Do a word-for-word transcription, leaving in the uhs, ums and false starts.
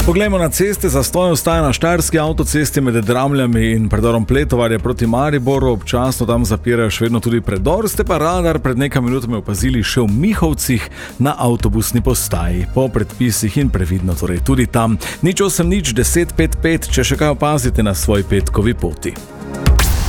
Poglejmo na ceste, zastoj ostaja na štajerski avtocesti med Dramljami in predorom Pletovarje proti Mariboru, občasno tam zapirajo še vedno tudi predor, ste pa radar pred nekaj minutami opazili še v Mihovcih na avtobusni postaji, po predpisih in previdno torej tudi tam. Nič osem nič deset pet pet, če še kaj opazite na svoji petkovi poti.